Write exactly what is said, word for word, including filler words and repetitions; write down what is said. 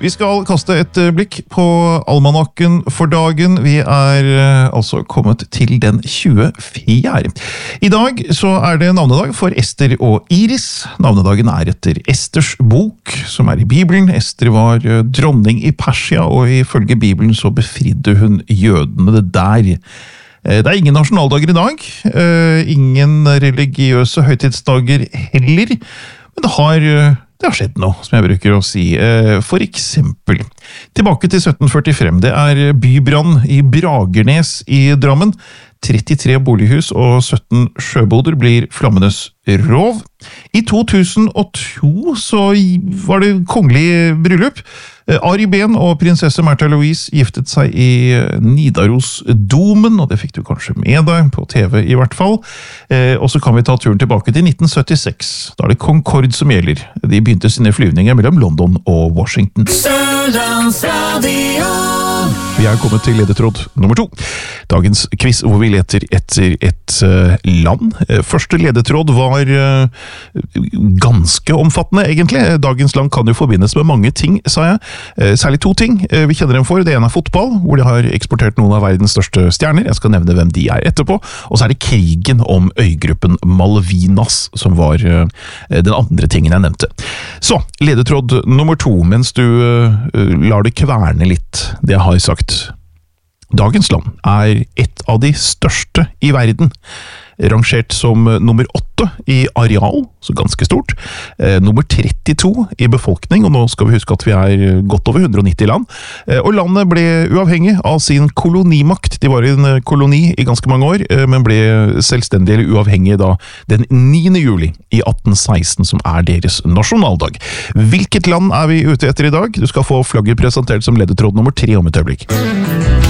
Vi skal kaste et blikk på almanakken for dagen. Vi er altså kommet til den tjuefjerde. I dag så er det navnedag for Ester og Iris. Navnedagen er etter Esters bok, som er i Bibelen. Ester var dronning i Persia, og ifølge Bibelen så befridde hun jødene der. Det er ingen nasjonaldager i dag, ingen religiøse høytidsdager heller, men det har... Det har skjedd noe, som jeg bruker å si. For eksempel, tilbake til sytten førtifem. Det er bybrann i Bragernes i Drammen. trettitre bolighus og sytten sjøboder blir flammenes rov. I to tusen og to så var det kongelig bryllup. Ari Behn og prinsesse Märtha Louise giftet seg i Nidarosdomen, og det fikk du kanskje med deg, på T V i hvert fall. Og så kan vi ta turen tilbake til nitten syttiseks. Da er det Concorde som gjelder. De begynte sine flyvninger mellom London og Washington. Vi er kommet til ledetråd nummer to. Dagens quiz hvor vi leter etter et uh, land. Første ledetråd var uh, ganske omfattende, egentlig. Dagens land kan jo forbindes med mange ting, sa jeg. Uh, særlig to ting uh, vi kjenner dem for. Det ene er fotball, hvor de har eksportert noen av verdens største stjerner. Jeg skal nevne hvem de er etterpå. Og så er det krigen om øygruppen Malvinas, som var uh, den andre tingen jeg nevnte. Så, ledetråd nummer to, mens du uh, lar det kverne litt, det jeg har sagt. Dagens land er et av de største i verden, rangert som nummer åtte i areal, så ganske stort, eh, nummer trettito i befolkning, og nå skal vi huske at vi er godt over hundre og nitti land, eh, og landet ble uavhengig av sin kolonimakt. De var i en koloni i ganske mange år, eh, men ble selvstendig eller uavhengig da den niende juli i atten seksten, som er deres nasjonaldag. Hvilket land er vi ute etter i dag? Du skal få flagget presentert som ledetråd nummer tre om et øyeblikk.